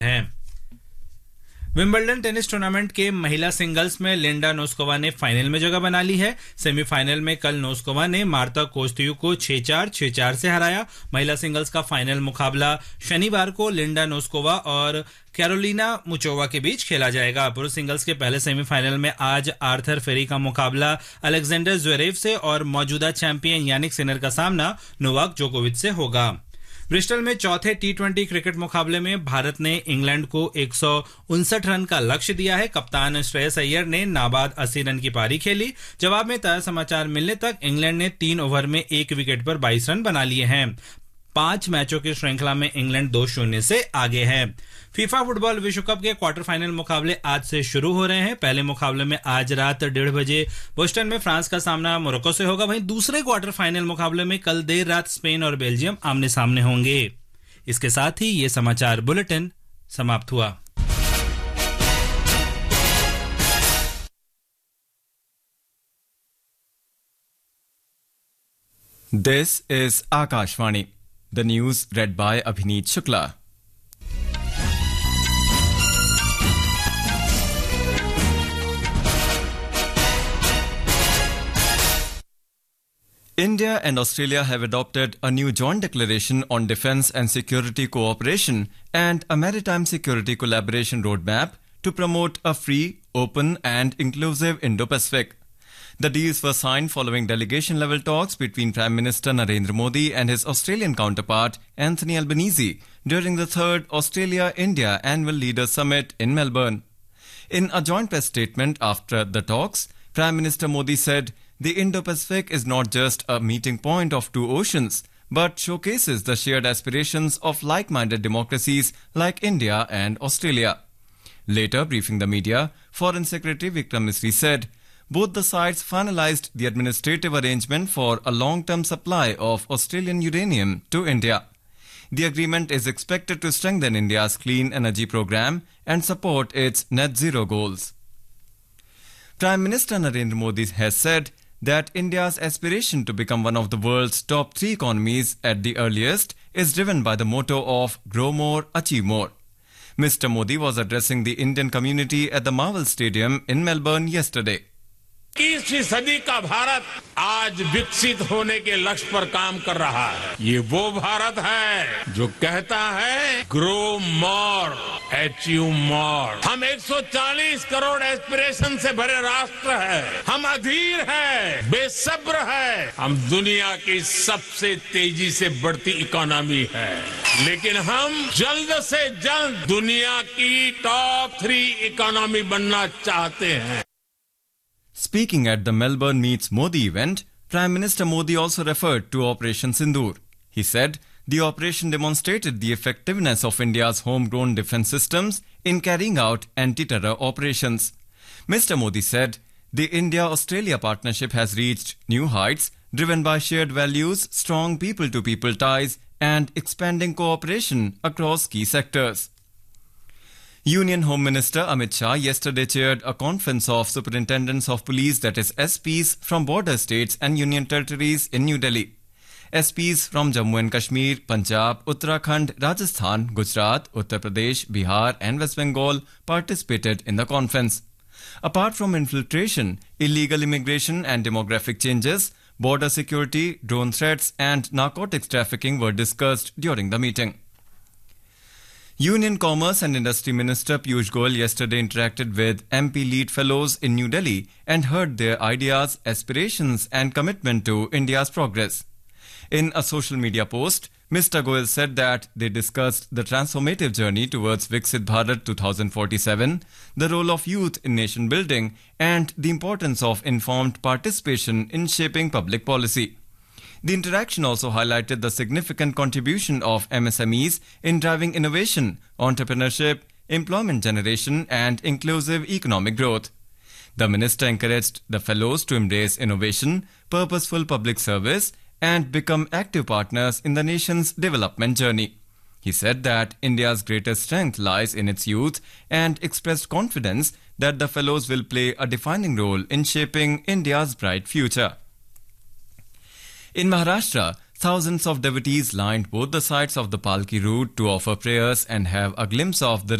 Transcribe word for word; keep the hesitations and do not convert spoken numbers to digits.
हैं। Wimbledon tennis tournament के महिला सिंगल्स में लिंडा नोस्कोवा ने फाइनल में जगह बना ली है। सेमीफाइनल में कल नोस्कोवा ने मार्ता कोस्तियू को छह चार छह चार से हराया। महिला सिंगल्स का फाइनल मुकाबला शनिवार को लिंडा नोस्कोवा और कैरोलिना मुचोवा के बीच खेला जाएगा। पुरुष सिंगल्स के पहले सेमीफाइनल में आज आर्थर फेरी का मुकाबला अलेक्जेंडर ज्वेरेव से और मौजूदा चैंपियन यानिक सिनर का सामना नोवाक जोकोविच से होगा। ब्रिस्टल में चौथे टी ट्वेंटी क्रिकेट मुकाबले में भारत ने इंग्लैंड को एक सौ उनसठ रन का लक्ष्य दिया है। कप्तान श्रेयस अय्यर ने नाबाद अस्सी रन की पारी खेली। जवाब में ताजा समाचार मिलने तक इंग्लैंड ने तीन ओवर में एक विकेट पर बाईस रन बना लिए हैं। पांच मैचों की श्रृंखला में इंग्लैंड दो शून्य से आगे है। फीफा फुटबॉल विश्व कप के क्वार्टर फाइनल मुकाबले आज से शुरू हो रहे हैं। पहले मुकाबले में आज रात डेढ़ बजे बोस्टन में फ्रांस का सामना मोरक्को से होगा। वहीं दूसरे क्वार्टर फाइनल मुकाबले में कल देर रात स्पेन और बेल्जियम आमने सामने होंगे। इसके साथ ही ये समाचार बुलेटिन समाप्त हुआ। This is Akashvani. The news read by Abhineet Shukla. India and Australia have adopted a new joint declaration on defence and security cooperation and a maritime security collaboration roadmap to promote a free, open and inclusive Indo-Pacific. The deals were signed following delegation-level talks between Prime Minister Narendra Modi and his Australian counterpart Anthony Albanese during the third Australia-India Annual Leaders Summit in Melbourne. In a joint press statement after the talks, Prime Minister Modi said, "The Indo-Pacific is not just a meeting point of two oceans, but showcases the shared aspirations of like-minded democracies like India and Australia." Later, briefing the media, Foreign Secretary Vikram Misri said, both the sides finalized the administrative arrangement for a long-term supply of Australian uranium to India. The agreement is expected to strengthen India's clean energy program and support its net zero goals. Prime Minister Narendra Modi has said that India's aspiration to become one of the world's top three economies at the earliest is driven by the motto of grow more, achieve more. Mister Modi was addressing the Indian community at the Marvel Stadium in Melbourne yesterday. इक्कीसवीं सदी का भारत आज विकसित होने के लक्ष्य पर काम कर रहा है। ये वो भारत है जो कहता है ग्रो मोर, अचीव मोर। हम एक सौ चालीस करोड़ एस्पिरेशन से भरे राष्ट्र है। हम अधीर है, बेसब्र है। हम दुनिया की सबसे तेजी से बढ़ती इकोनॉमी है, लेकिन हम जल्द से जल्द दुनिया की टॉप थ्री इकोनॉमी बनना चाहते हैं। Speaking at the Melbourne Meets Modi event, Prime Minister Modi also referred to Operation Sindoor. He said the operation demonstrated the effectiveness of India's homegrown defence systems in carrying out anti-terror operations. Mister Modi said the India-Australia partnership has reached new heights, driven by shared values, strong people-to-people ties, and expanding cooperation across key sectors. Union Home Minister Amit Shah yesterday chaired a conference of superintendents of police, that is S Ps, from border states and union territories in New Delhi. S Ps from Jammu and Kashmir, Punjab, Uttarakhand, Rajasthan, Gujarat, Uttar Pradesh, Bihar and West Bengal participated in the conference. Apart from infiltration, illegal immigration and demographic changes, border security, drone threats and narcotics trafficking were discussed during the meeting. Union Commerce and Industry Minister Piyush Goyal yesterday interacted with M P Lead Fellows in New Delhi and heard their ideas, aspirations and commitment to India's progress. In a social media post, Mister Goyal said that they discussed the transformative journey towards Viksit Bharat twenty forty-seven, the role of youth in nation building and the importance of informed participation in shaping public policy. The interaction also highlighted the significant contribution of M S M Es in driving innovation, entrepreneurship, employment generation and inclusive economic growth. The minister encouraged the fellows to embrace innovation, purposeful public service and become active partners in the nation's development journey. He said that India's greatest strength lies in its youth and expressed confidence that the fellows will play a defining role in shaping India's bright future. In Maharashtra, Thousands of devotees lined both the sides of the Palki route to offer prayers and have a glimpse of the